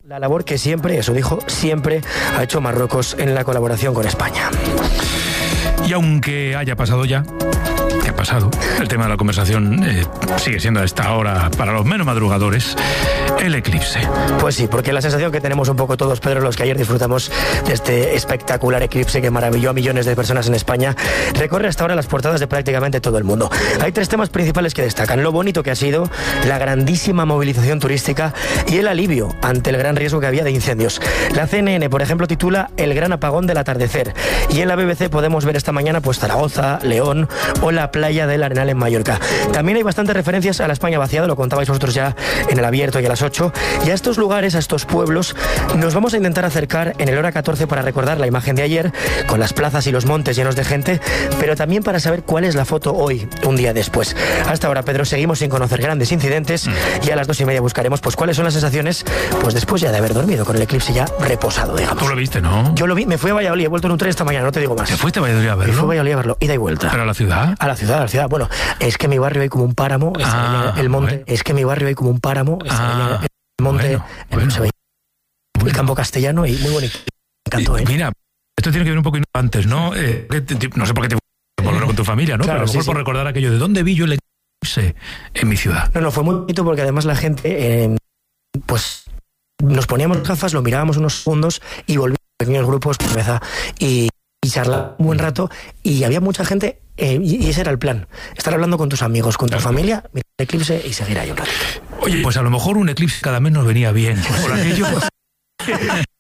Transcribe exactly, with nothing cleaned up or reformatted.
La labor que siempre, eso dijo, siempre ha hecho Marruecos en la colaboración con España. Y aunque haya pasado ya, ¿qué ha pasado? El tema de la conversación eh, sigue siendo a esta hora, para los menos madrugadores, el eclipse. Pues sí, porque la sensación que tenemos un poco todos, Pedro, los que ayer disfrutamos de este espectacular eclipse que maravilló a millones de personas en España, recorre hasta ahora las portadas de prácticamente todo el mundo. Hay tres temas principales que destacan: lo bonito que ha sido, la grandísima movilización turística y el alivio ante el gran riesgo que había de incendios. La C N N, por ejemplo, titula El gran apagón del atardecer, y en la B B C podemos ver esta mañana pues Zaragoza, León o la playa del Arenal en Mallorca. También hay bastantes referencias a la España vaciada, lo contabais vosotros ya en el abierto y a las ocho, y a estos lugares, a estos pueblos, nos vamos a intentar acercar en el hora catorce para recordar la imagen de ayer, con las plazas y los montes llenos de gente, pero también para saber cuál es la foto hoy, un día después. Hasta ahora, Pedro, seguimos sin conocer grandes incidentes, y a las dos y media buscaremos pues cuáles son las sensaciones, pues después ya de haber dormido, con el eclipse ya reposado, digamos. Tú lo viste, ¿no? Yo lo vi, me fui a Valladolid, he vuelto en un tren esta mañana, no te digo más. ¿Te fuiste a Valladolid a verlo? Me fui a Valladolid a verlo, ida y vuelta. ¿Pero a la ciudad? A la ciudad, a la ciudad. Bueno, es que en mi barrio hay como un páramo, Ah, el monte, bueno. es que en mi barrio hay como un páramo, Ah, el monte, bueno, el, bueno. se veía el campo castellano y muy bonito. Me encantó, ¿eh? Mira, esto tiene que ver un poco antes, ¿no? Eh, no sé por qué te fuiste volverlo con tu familia, ¿no? Claro, Pero a lo mejor sí, por sí. recordar aquello de dónde vi yo el eclipse en mi ciudad. No, no, fue muy bonito porque además la gente, eh, pues nos poníamos gafas, lo mirábamos unos segundos y volvíamos a pequeños grupos, cabeza, y, y charlar un buen rato, y había mucha gente, eh, y, y ese era el plan, estar hablando con tus amigos, con tu Claro. familia, mirar el eclipse y seguir ahí un ratito. Oye, pues a lo mejor un eclipse cada mes nos venía bien. Por aquello...